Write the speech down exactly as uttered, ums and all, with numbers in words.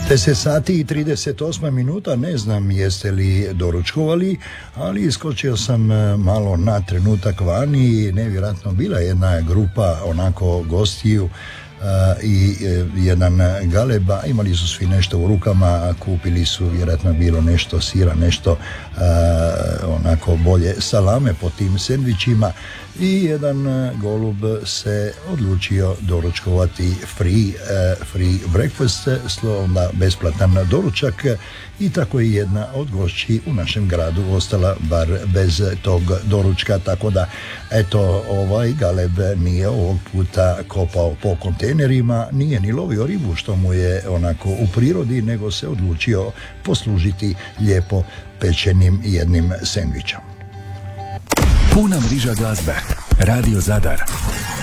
deset sati i trideset osam minuta, ne znam jeste li doručkovali, ali iskočio sam malo na trenutak vani, nevjerojatno bila jedna grupa onako gostiju Uh, i uh, jedan galeba, imali su svi nešto u rukama, kupili su vjerojatno bilo nešto sira, nešto uh, onako bolje salame po tim sendvičima i jedan uh, golub se odlučio doručkovati free, uh, free breakfast, slovno besplatan doručak, i tako je jedna od gošći u našem gradu ostala bar bez tog doručka, tako da eto, ovaj galeb nije ovog puta kopao po kontejnerima, nije ni lovio ribu što mu je onako u prirodi, nego se odlučio poslužiti lijepo pečenim jednim sendvičom. Puna mriža glazbe. Radio Zadar.